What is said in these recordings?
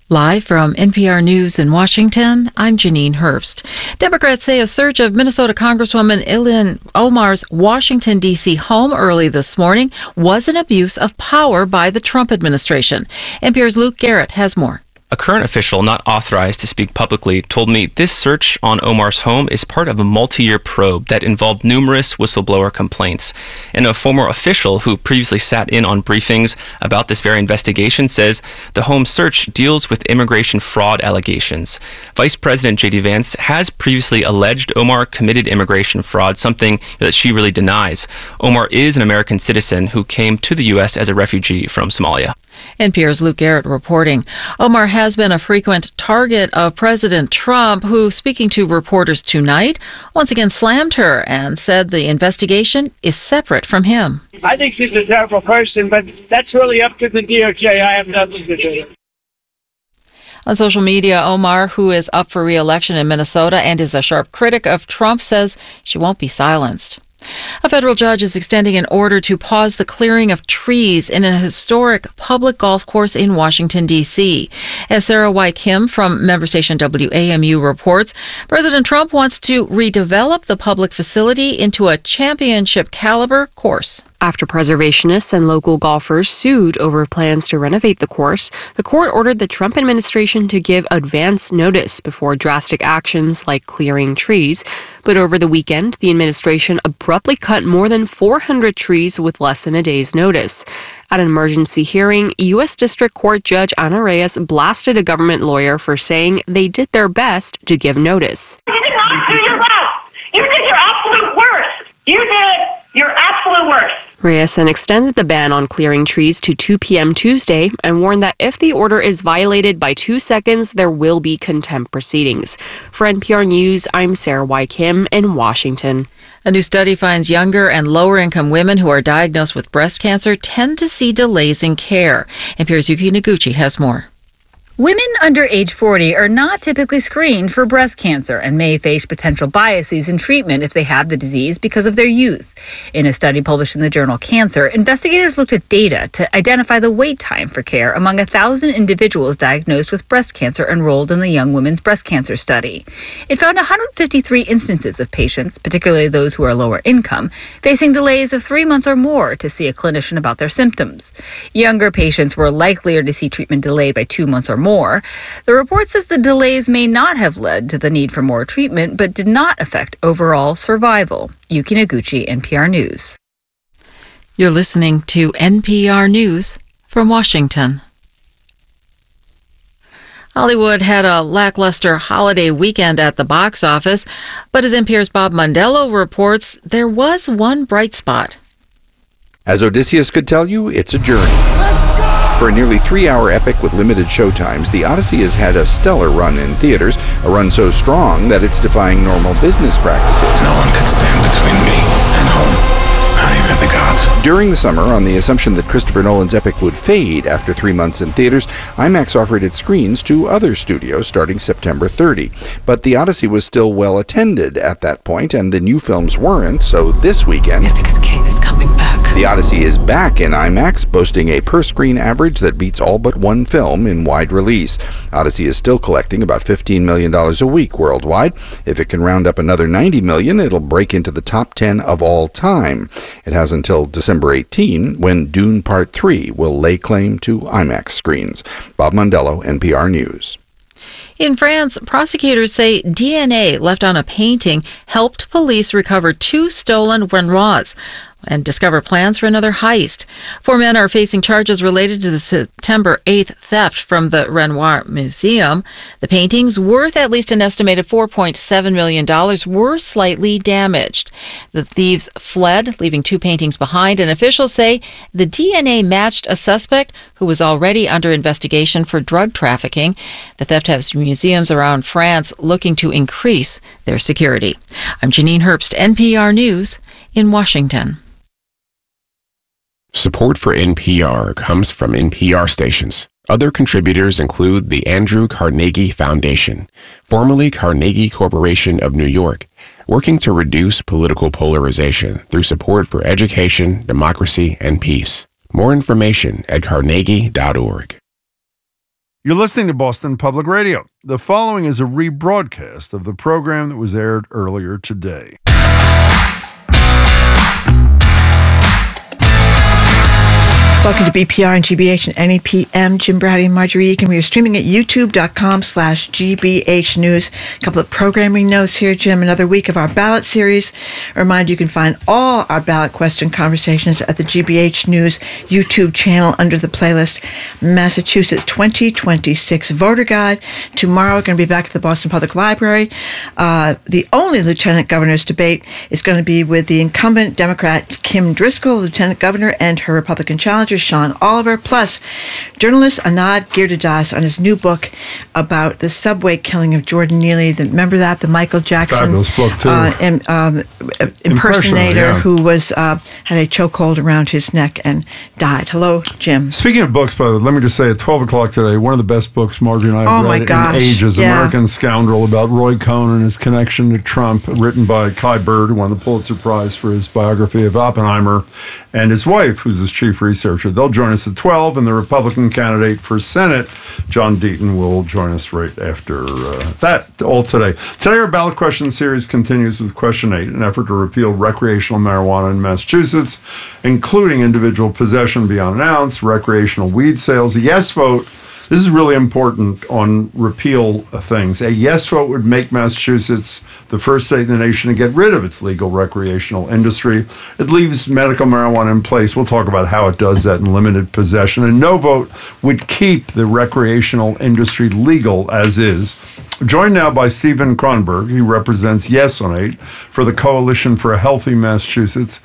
Live from NPR News in Washington, I'm Janine Herbst. Democrats say a search of Minnesota Congresswoman Ilhan Omar's Washington, D.C. home early this morning was an abuse of power by the Trump administration. NPR's Luke Garrett has more. A current official not authorized to speak publicly told me this search on Omar's home is part of a multi-year probe that involved numerous whistleblower complaints. And a former official who previously sat in on briefings about this very investigation says the home search deals with immigration fraud allegations. Vice President J.D. Vance has previously alleged Omar committed immigration fraud, something that she really denies. Omar is an American citizen who came to the U.S. as a refugee from Somalia. NPR's Luke Garrett reporting. Omar has been a frequent target of President Trump, who, speaking to reporters tonight, once again slammed her and said the investigation is separate from him. I think she's a terrible person, but that's really up to the DOJ. I have nothing to do. On social media, Omar, who is up for re-election in Minnesota and is a sharp critic of Trump, says she won't be silenced. A federal judge is extending an order to pause the clearing of trees in a historic public golf course in Washington, D.C. As Sarah Y. Kim from member station WAMU reports, President Trump wants to redevelop the public facility into a championship-caliber course. After preservationists and local golfers sued over plans to renovate the course, the court ordered the Trump administration to give advance notice before drastic actions like clearing trees. But over the weekend, the administration abruptly cut more than 400 trees with less than a day's notice. At an emergency hearing, U.S. District Court Judge Ana Reyes blasted a government lawyer for saying they did their best to give notice. You did not do your best. You did your absolute worst. You did your absolute worst. Reyes then extended the ban on clearing trees to 2 p.m. Tuesday and warned that if the order is violated by 2 seconds, there will be contempt proceedings. For NPR News, I'm Sarah Y. Kim in Washington. A new study finds younger and lower-income women who are diagnosed with breast cancer tend to see delays in care. NPR's Yuki Noguchi has more. Women under age 40 are not typically screened for breast cancer and may face potential biases in treatment if they have the disease because of their youth. In a study published in the journal Cancer, investigators looked at data to identify the wait time for care among 1,000 individuals diagnosed with breast cancer enrolled in the Young Women's Breast Cancer Study. It found 153 instances of patients, particularly those who are lower income, facing delays of 3 months or more to see a clinician about their symptoms. Younger patients were likelier to see treatment delayed by 2 months or more. The report says the delays may not have led to the need for more treatment, but did not affect overall survival. Yuki Noguchi, NPR News. You're listening to NPR News from Washington. Hollywood had a lackluster holiday weekend at the box office, but as NPR's Bob Mondello reports, there was one bright spot. As Odysseus could tell you, it's a journey. For a nearly 3-hour epic with limited showtimes, The Odyssey has had a stellar run in theaters, a run so strong that it's defying normal business practices. No one could stand between me and home, not even the gods. During the summer, on the assumption that Christopher Nolan's epic would fade after 3 months in theaters, IMAX offered its screens to other studios starting September 30. But The Odyssey was still well attended at that point, and the new films weren't, so this weekend, Ithaca's king is coming back. The Odyssey is back in IMAX, boasting a per-screen average that beats all but one film in wide release. Odyssey is still collecting about $15 million a week worldwide. If it can round up another $90 million, it'll break into the top 10 of all time. It has until December 18, when Dune Part 3 will lay claim to IMAX screens. Bob Mondello, NPR News. In France, prosecutors say DNA left on a painting helped police recover 2 stolen Renoirs and discover plans for another heist. 4 men are facing charges related to the September 8th theft from the Renoir Museum. The paintings, worth at least an estimated $4.7 million, were slightly damaged. The thieves fled, leaving 2 paintings behind, and officials say the DNA matched a suspect who was already under investigation for drug trafficking. The theft has museums around France looking to increase their security. I'm Janine Herbst, NPR News in Washington. Support for NPR comes from NPR stations. Other contributors include the Andrew Carnegie Foundation, formerly Carnegie Corporation of New York, working to reduce political polarization through support for education, democracy, and peace. More information at carnegie.org. You're listening to Boston Public Radio. The following is a rebroadcast of the program that was aired earlier today. Welcome to BPR and GBH and NEPM. Jim Brady and Marjorie Eakin. We are streaming at youtube.com/GBH News. A couple of programming notes here, Jim. Another week of our ballot series. A reminder, you can find all our ballot question conversations at the GBH News YouTube channel under the playlist Massachusetts 2026 Voter Guide. Tomorrow, we're going to be back at the Boston Public Library. The only lieutenant governor's debate is going to be with the incumbent Democrat Kim Driscoll, lieutenant governor, and her Republican challenger Sean Oliver, plus journalist Anand Giridharadas on his new book about the subway killing of Jordan Neely. Remember that? The Michael Jackson fabulous book too. Impersonator who was had a chokehold around his neck and died. Hello, Jim. Speaking of books, by the way, let me just say at 12 o'clock today, one of the best books Marjorie and I have read in ages, American Scoundrel, about Roy Cohn and his connection to Trump, written by Kai Bird, who won the Pulitzer Prize for his biography of Oppenheimer, and his wife, who's his chief researcher. They'll join us at 12, and the Republican candidate for Senate, John Deaton, will join us right after that, all today. Today, our ballot question series continues with Question 8, an effort to repeal recreational marijuana in Massachusetts, including individual possession beyond an ounce, recreational weed sales. A yes vote. This is really important on repeal things. A yes vote would make Massachusetts the first state in the nation to get rid of its legal recreational industry. It leaves medical marijuana in place. We'll talk about how it does that in limited possession. And no vote would keep the recreational industry legal as is. Joined now by Stephen Kronberg. He represents Yes on 8 for the Coalition for a Healthy Massachusetts,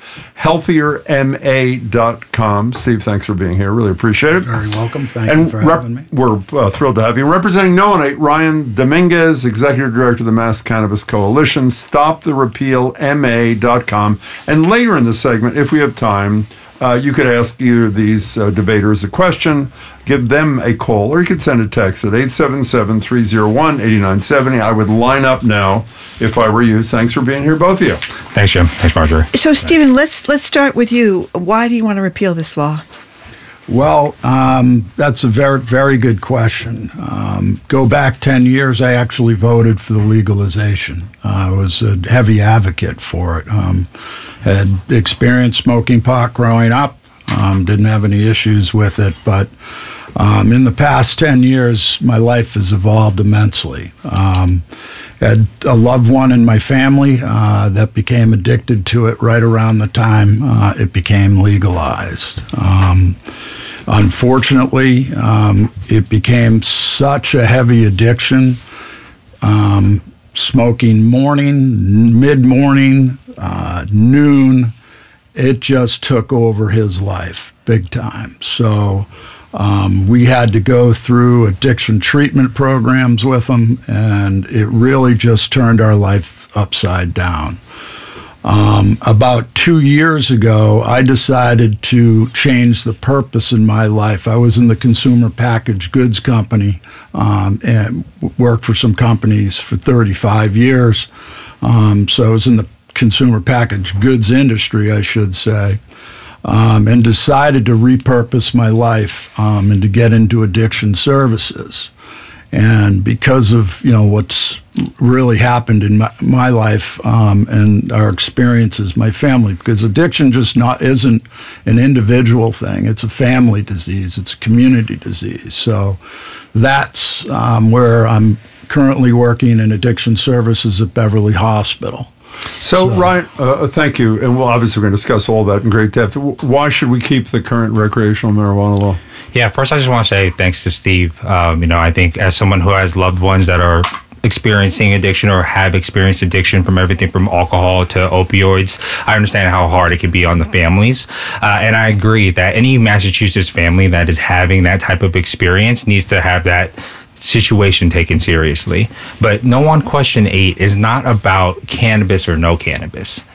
healthierma.com. Steve, thanks for being here. Really appreciate it. Very welcome. Thank you for having me. We're thrilled to have you. Representing No on 8, Ryan Dominguez, Executive Director of the Mass Cannabis Coalition, stoptherepealma.com. And later in the segment, if we have time, you could ask either of these debaters a question, give them a call, or you could send a text at 877-301-8970. I would line up now if I were you. Thanks for being here, both of you. Thanks, Jim. Thanks, Marjorie. So, Stephen, let's start with you. Why do you want to repeal this law? Well, that's a very, very good question. Go back 10 years, I actually voted for the legalization. I was a heavy advocate for it. Had experienced smoking pot growing up, didn't have any issues with it, but in the past 10 years, my life has evolved immensely. Had a loved one in my family that became addicted to it right around the time it became legalized. Unfortunately, it became such a heavy addiction, smoking morning, mid-morning, noon. It just took over his life big time. So we had to go through addiction treatment programs with him, and it really just turned our life upside down. About 2 years ago, I decided to change the purpose in my life. I was in the consumer packaged goods company and worked for some companies for 35 years. So I was in the consumer packaged goods industry, I should say, and decided to repurpose my life and to get into addiction services. And because of what's really happened in my life and our experiences, my family, because addiction just isn't an individual thing. It's a family disease. It's a community disease. So that's where I'm currently working in addiction services at Beverly Hospital. So Ryan, thank you. And we're going to discuss all that in great depth. Why should we keep the current recreational marijuana law? Yeah, first I just want to say thanks to Steve. I think as someone who has loved ones that are experiencing addiction or have experienced addiction from everything from alcohol to opioids, I understand how hard it can be on the families. And I agree that any Massachusetts family that is having that type of experience needs to have that situation taken seriously. But No on Question 8 is not about cannabis or no cannabis.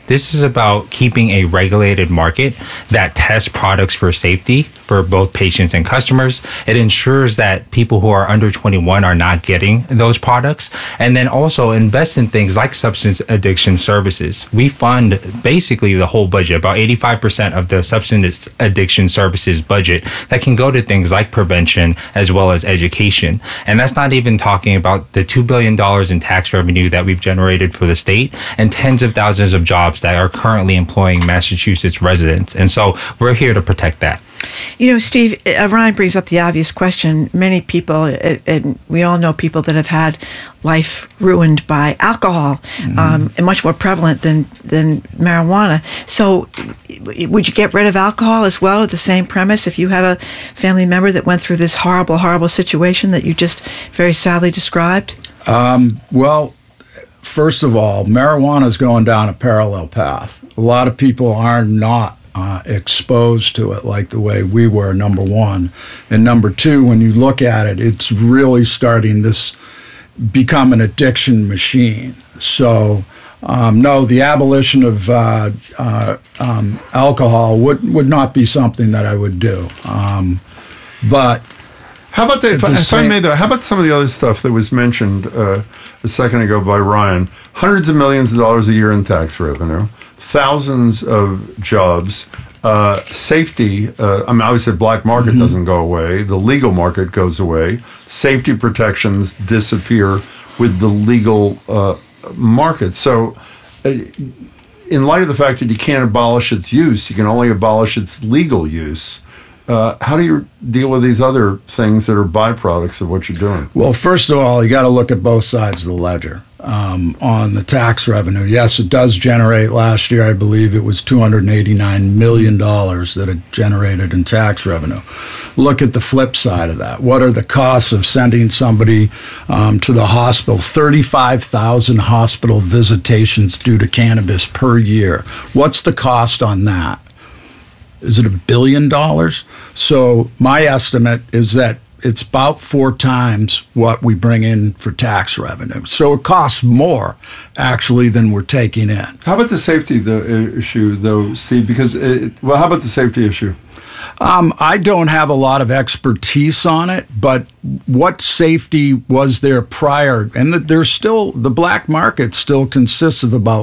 This is about keeping a regulated market that tests products for safety for both patients and customers. It ensures that people who are under 21 are not getting those products. And then also invest in things like substance addiction services. We fund basically the whole budget, about 85% of the substance addiction services budget that can go to things like prevention as well as education. And that's not even talking about the $2 billion in tax revenue that we've generated for the state and tens of thousands of jobs that are currently employing Massachusetts residents. And so we're here to protect that. You know, Steve, Ryan brings up the obvious question. Many people, and we all know people that have had life ruined by alcohol, and much more prevalent than marijuana. So would you get rid of alcohol as well, at the same premise, if you had a family member that went through this horrible, horrible situation that you just very sadly described? Well, first of all, marijuana is going down a parallel path. A lot of people are not exposed to it like the way we were, number one. And number two, when you look at it, it's really starting to become an addiction machine. So, no, the abolition of alcohol would not be something that I would do. But how about if I may, though, how about some of the other stuff that was mentioned a second ago by Ryan? Hundreds of millions of dollars a year in tax revenue, thousands of jobs, safety. Obviously, the black market doesn't go away. The legal market goes away. Safety protections disappear with the legal market. So, in light of the fact that you can't abolish its use, you can only abolish its legal use. How do you deal with these other things that are byproducts of what you're doing? Well, first of all, you got to look at both sides of the ledger. On the tax revenue, yes, it does generate. Last year, I believe it was $289 million that it generated in tax revenue. Look at the flip side of that. What are the costs of sending somebody to the hospital? 35,000 hospital visitations due to cannabis per year. What's the cost on that? Is it $1 billion? So my estimate is that it's about 4 times what we bring in for tax revenue. So it costs more, actually, than we're taking in. How about the safety issue, though, Steve? Because, how about the safety issue? I don't have a lot of expertise on it, but what safety was there prior? And there's still, the black market still consists of about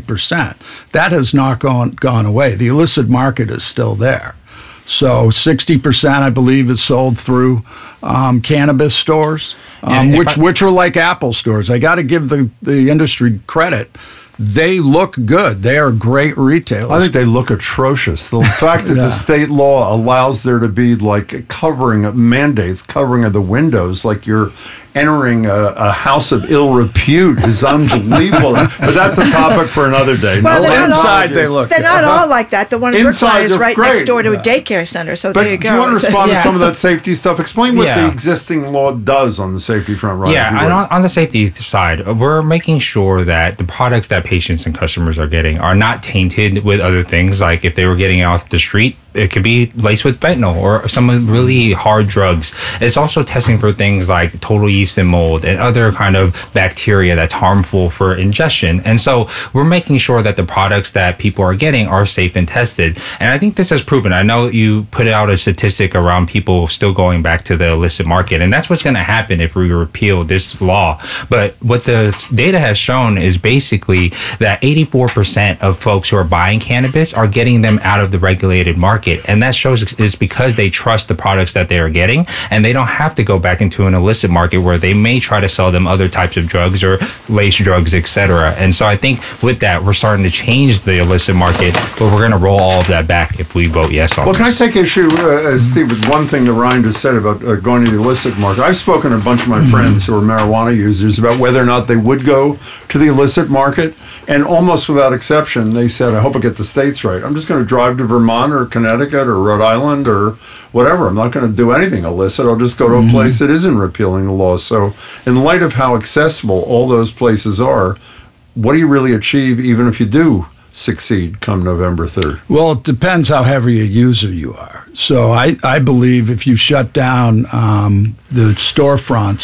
40%. That has not gone away. The illicit market is still there. So 60%, I believe, is sold through cannabis stores, which are like Apple stores. I got to give the industry credit. They look good. They are great retailers. I think they look atrocious. The fact that the state law allows there to be like mandates covering of the windows, like you're entering a house of ill repute, is unbelievable. But that's a topic for another day. Well, they're not all like that. The one in Brookline is right next door to a daycare center. So there you go. Do you want to respond to some of that safety stuff? Explain what the existing law does on the safety front, Ryan. Yeah, and on the safety side, we're making sure that the products that patients and customers are getting are not tainted with other things. Like if they were getting off the street, it could be laced with fentanyl or some really hard drugs. It's also testing for things like total yeast and mold and other kind of bacteria that's harmful for ingestion. And so we're making sure that the products that people are getting are safe and tested. And I think this has proven. I know you put out a statistic around people still going back to the illicit market, and that's what's going to happen if we repeal this law. But what the data has shown is basically that 84% of folks who are buying cannabis are getting them out of the regulated market. And that shows it's because they trust the products that they are getting, and they don't have to go back into an illicit market where they may try to sell them other types of drugs or lace drugs, etc. And so I think with that, we're starting to change the illicit market, but we're going to roll all of that back if we vote yes on this. Well, can I take issue, Steve, with one thing that Ryan just said about going to the illicit market? I've spoken to a bunch of my friends who are marijuana users about whether or not they would go to the illicit market, and almost without exception, they said, I hope I get the states right. I'm just going to drive to Vermont or Connecticut or Rhode Island or whatever. I'm not going to do anything illicit. I'll just go to a place that isn't repealing the law. So in light of how accessible all those places are, what do you really achieve even if you do succeed come November 3rd? Well, it depends how heavy a user you are. So I believe if you shut down the storefronts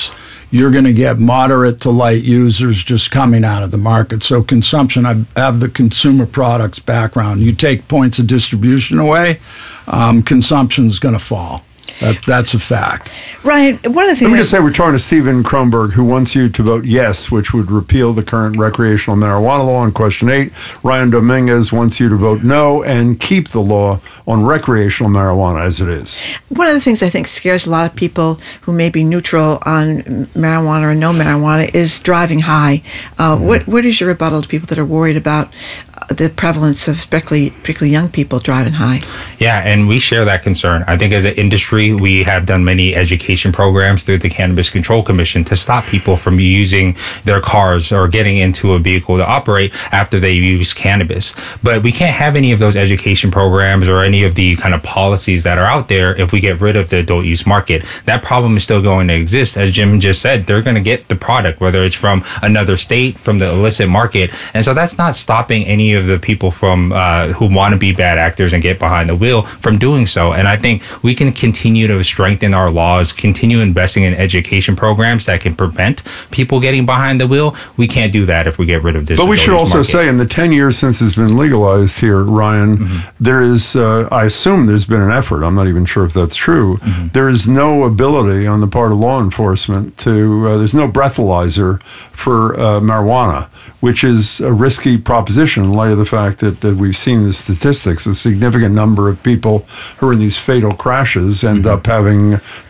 you're going to get moderate to light users just coming out of the market. So consumption, I have the consumer products background. You take points of distribution away, consumption is going to fall. That's a fact. Ryan, one of the things... Let me just say we're talking to Stephen Kronberg, who wants you to vote yes, which would repeal the current recreational marijuana law on question 8. Ryan Dominguez wants you to vote no and keep the law on recreational marijuana as it is. One of the things I think scares a lot of people who may be neutral on marijuana or no marijuana is driving high. What is your rebuttal to people that are worried about the prevalence of particularly young people driving high? Yeah, and we share that concern. I think as an industry, we have done many education programs through the Cannabis Control Commission to stop people from using their cars or getting into a vehicle to operate after they use cannabis. But we can't have any of those education programs or any of the kind of policies that are out there if we get rid of the adult use market. That problem is still going to exist. As Jim just said, they're going to get the product, whether it's from another state, from the illicit market. And so that's not stopping any of the people from who want to be bad actors and get behind the wheel from doing so. And I think we can continue to strengthen our laws, continue investing in education programs that can prevent people getting behind the wheel. We can't do that if we get rid of this. But we should also say, in the 10 years since it's been legalized here, Ryan, there is, I assume there's been an effort, I'm not even sure if that's true, there is no ability on the part of law enforcement to, there's no breathalyzer for marijuana, which is a risky proposition in light of the fact that we've seen the statistics. A significant number of people who are in these fatal crashes end up having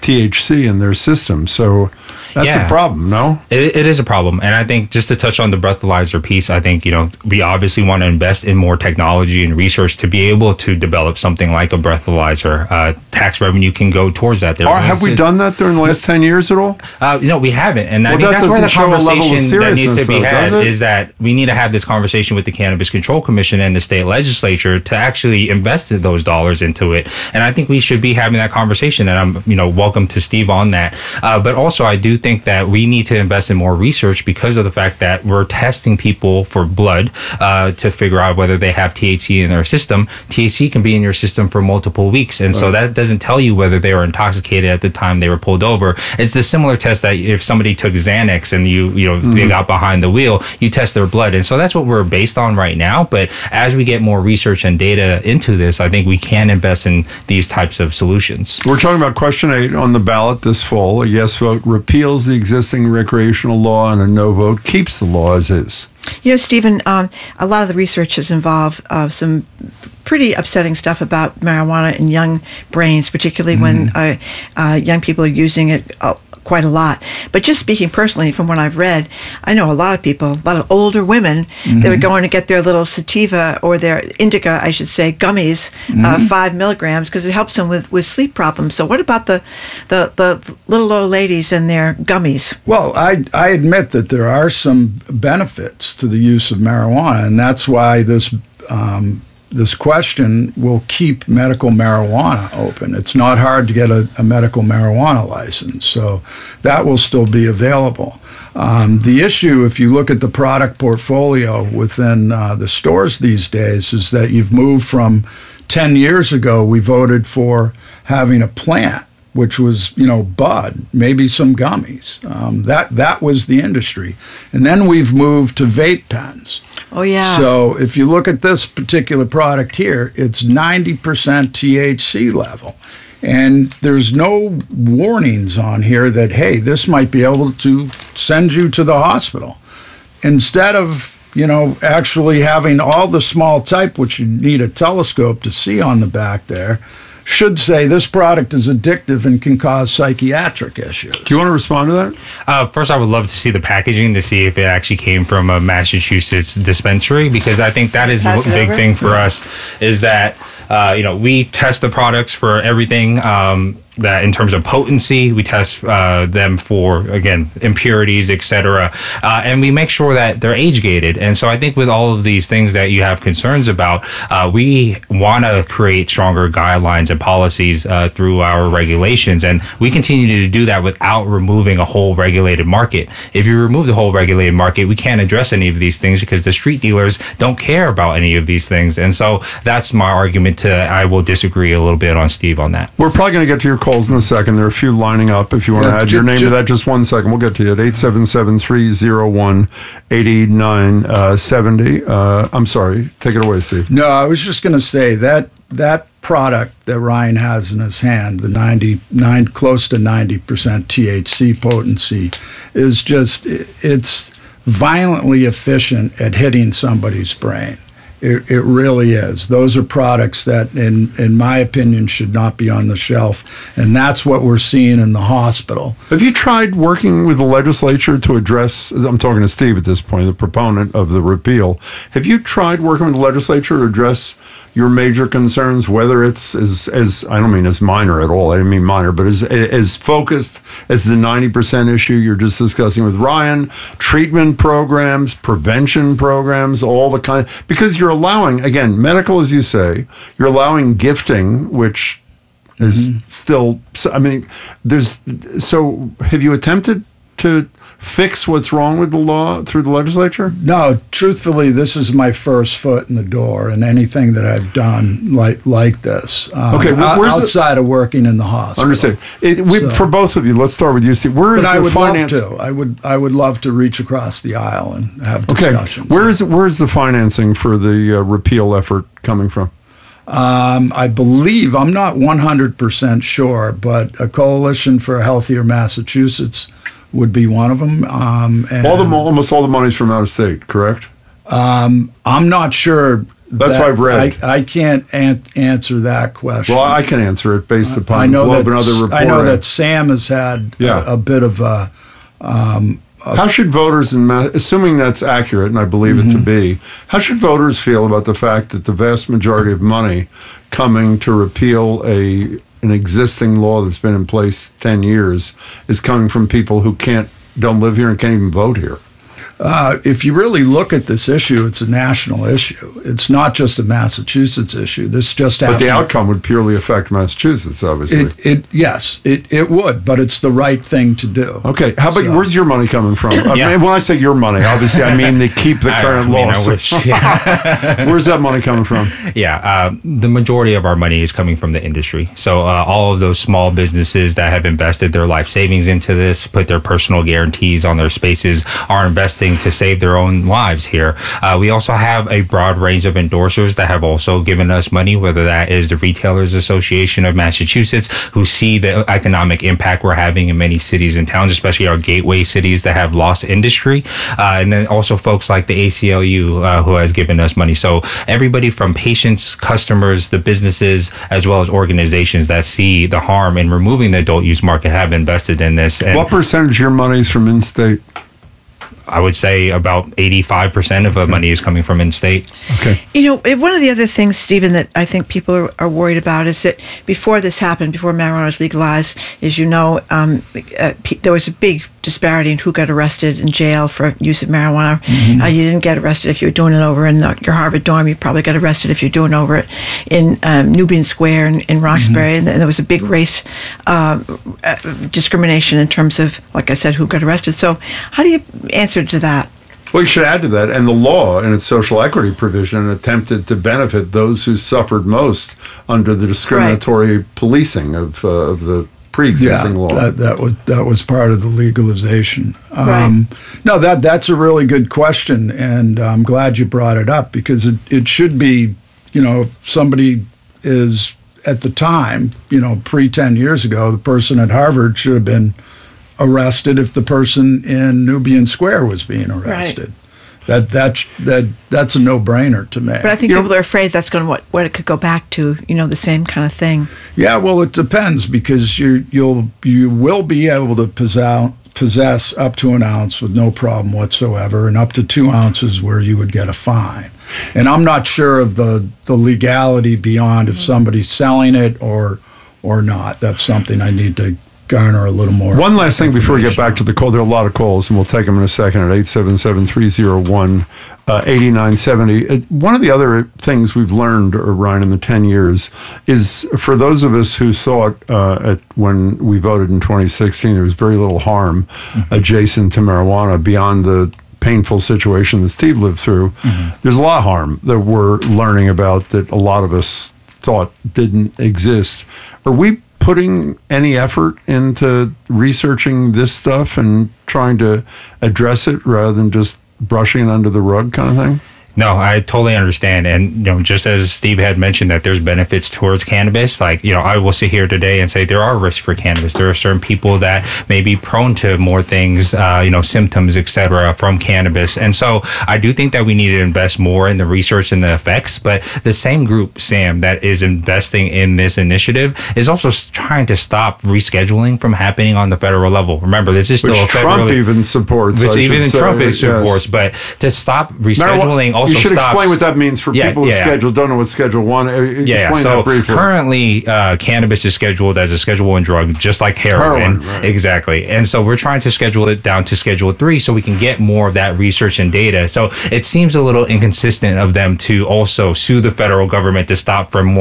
THC in their system. So that's a problem, no? It is a problem. And I think just to touch on the breathalyzer piece, I think, we obviously want to invest in more technology and research to be able to develop something like a breathalyzer. Tax revenue can go towards that. Have we done that during the last 10 years at all? We haven't. And I think that's where the conversation that needs to be had is that we need to have this conversation with the Cannabis Control Commission and the state legislature to actually invest those dollars into it. And I think we should be having that conversation. And I'm, welcome to Steve on that. But also, I do think that we need to invest in more research because of the fact that we're testing people for blood to figure out whether they have THC in their system. THC can be in your system for multiple weeks. And so that doesn't tell you whether they were intoxicated at the time they were pulled over. It's the similar test that if somebody took Xanax and they got behind the wheel, you test their blood. And so that's what we're based on right now. But as we get more research and data into this, I think we can invest in these types of solutions. We're talking about question 8 on the ballot this fall. A yes vote repeals the existing recreational law, and a no vote keeps the law as is. Stephen, a lot of the research has involved some pretty upsetting stuff about marijuana in young brains, particularly when young people are using it quite a lot. But just speaking personally from what I've read, I know a lot of people, a lot of older women that are going to get their little sativa or their indica, I should say, gummies, 5 milligrams, because it helps them with sleep problems. So what about the little old ladies and their gummies? Well, I admit that there are some benefits to the use of marijuana, and that's why this question will keep medical marijuana open. It's not hard to get a medical marijuana license, so that will still be available. The issue, if you look at the product portfolio within the stores these days, is that you've moved from 10 years ago, we voted for having a plant, which was, bud, maybe some gummies. That was the industry. And then we've moved to vape pens. Oh, yeah. So if you look at this particular product here, it's 90% THC level. And there's no warnings on here that, hey, this might be able to send you to the hospital. Instead of, actually having all the small type, which you need a telescope to see on the back there, should say this product is addictive and can cause psychiatric issues. Do you want to respond to that? First, I would love to see the packaging to see if it actually came from a Massachusetts dispensary, because I think that is a big thing for us is that, we test the products for everything. That in terms of potency, we test them for, again, impurities, etc. And we make sure that they're age gated. And so I think with all of these things that you have concerns about, we want to create stronger guidelines and policies through our regulations. And we continue to do that without removing a whole regulated market. If you remove the whole regulated market, we can't address any of these things because the street dealers don't care about any of these things. And so that's my argument I will disagree a little bit on Steve on that. We're probably going to get to your calls in a second. There are a few lining up. If you want to add your name to that, just 1 second. We'll get to you at 877-301-8970. I'm sorry. Take it away, Steve. No, I was just going to say that product that Ryan has in his hand, the close to 90% THC potency, is just, it's violently efficient at hitting somebody's brain. It really is. Those are products that, in my opinion, should not be on the shelf, and that's what we're seeing in the hospital. Have you tried working with the legislature to address, I'm talking to Steve at this point, the proponent of the repeal, have you tried working with the legislature to address your major concerns, whether it's as I don't mean as minor at all, I didn't mean minor, but as focused as the 90% issue you're just discussing with Ryan, treatment programs, prevention programs, all the kind, because you're allowing, again, medical, as you say, you're allowing gifting, which is still, I mean, so have you attempted to fix what's wrong with the law through the legislature? No, truthfully, this is my first foot in the door in anything that I've done like this. Okay, outside of working in the hospital. Understand. For both of you, let's start with you, Steve. Where is the finance? I would love to reach across the aisle and have discussions. Where's the financing for the repeal effort coming from? I believe, I'm not 100% sure, but a Coalition for a Healthier Massachusetts would be one of them. And almost all the money's from out of state, correct? I'm not sure. That's what I've read. I can't answer that question. Well, I can answer it based upon Globe and other reporting. I know that Sam has had a bit of a... how should voters, assuming that's accurate, and I believe it to be, how should voters feel about the fact that the vast majority of money coming to repeal an existing law that's been in place 10 years is coming from people who don't live here and can't even vote here? If you really look at this issue, it's a national issue. It's not just a Massachusetts issue. This just happened. But the outcome would purely affect Massachusetts, obviously. It would, but it's the right thing to do. Okay, how about where's your money coming from? When I say your money, obviously I mean to keep the current laws. Where's that money coming from? The majority of our money is coming from the industry. So all of those small businesses that have invested their life savings into this, put their personal guarantees on their spaces, are investing to save their own lives here. We also have a broad range of endorsers that have also given us money, whether that is the Retailers Association of Massachusetts, who see the economic impact we're having in many cities and towns, especially our gateway cities that have lost industry. And then also folks like the ACLU, who has given us money. So everybody from patients, customers, the businesses, as well as organizations that see the harm in removing the adult use market have invested in this. And what percentage of your money is from in-state? I would say about 85% of the money is coming from in-state. Okay. One of the other things, Stephen, that I think people are worried about is that before this happened, before marijuana was legalized, as you know, there was a big disparity in who got arrested in jail for use of marijuana. You didn't get arrested if you were doing it over in your Harvard dorm. You probably got arrested if you're doing over it in Nubian Square in Roxbury. And there was a big race discrimination in terms of, like I said, who got arrested. So how do you answer to that? Well, you should add to that, and the law in its social equity provision attempted to benefit those who suffered most under the discriminatory policing of the pre-existing law. That was part of the legalization. No, that's a really good question, and I'm glad you brought it up, because it should be, if somebody is at the time, pre 10 years ago, the person at Harvard should have been arrested if the person in Nubian Square was being arrested. Right. That's a no-brainer to me. But I think people are afraid that's going to what it could go back to, the same kind of thing. Yeah, well, it depends, because you will be able to possess up to an ounce with no problem whatsoever, and up to 2 ounces where you would get a fine. And I'm not sure of the legality beyond if somebody's selling it or not. That's something I need to garner a little more. One last thing before we get back to the call. There are a lot of calls, and we'll take them in a second at 877-301-8970. One of the other things we've learned, Ryan, in the 10 years is, for those of us who thought when we voted in 2016 there was very little harm adjacent to marijuana beyond the painful situation that Steve lived through, there's a lot of harm that we're learning about that a lot of us thought didn't exist. Are we putting any effort into researching this stuff and trying to address it rather than just brushing it under the rug kind of thing? No, I totally understand. And, just as Steve had mentioned that there's benefits towards cannabis, I will sit here today and say there are risks for cannabis. There are certain people that may be prone to more things, symptoms, et cetera, from cannabis. And so I do think that we need to invest more in the research and the effects. But the same group, Sam, that is investing in this initiative is also trying to stop rescheduling from happening on the federal level. Remember, this is still a federal... Trump even supports. Which even Trump supports. But to stop rescheduling... You should explain what that means for people who don't know what Schedule 1 Explain that briefly. Currently, cannabis is scheduled as a Schedule 1 drug, just like heroin. Right. Exactly. And so we're trying to schedule it down to Schedule 3 so we can get more of that research and data. So it seems a little inconsistent of them to also sue the federal government to stop from more